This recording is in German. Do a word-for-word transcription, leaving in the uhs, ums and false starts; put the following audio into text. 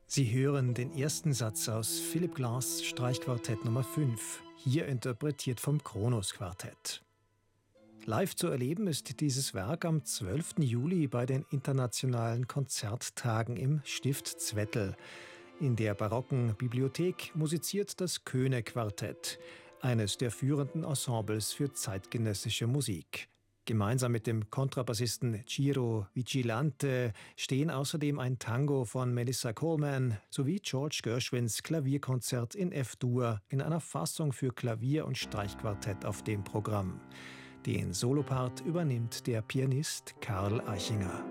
Sie hören den ersten Satz aus Philip Glass Streichquartett Nummer fünf, hier interpretiert vom Kronos Quartett. Live zu erleben ist dieses Werk am zwölften Juli bei den Internationalen Konzerttagen im Stift Zwettl. In der barocken Bibliothek musiziert das Köhne-Quartett, eines der führenden Ensembles für zeitgenössische Musik. Gemeinsam mit dem Kontrabassisten Ciro Vigilante stehen außerdem ein Tango von Melissa Coleman sowie George Gershwins Klavierkonzert in F-Dur in einer Fassung für Klavier und Streichquartett auf dem Programm. Den Solopart übernimmt der Pianist Karl Eichinger.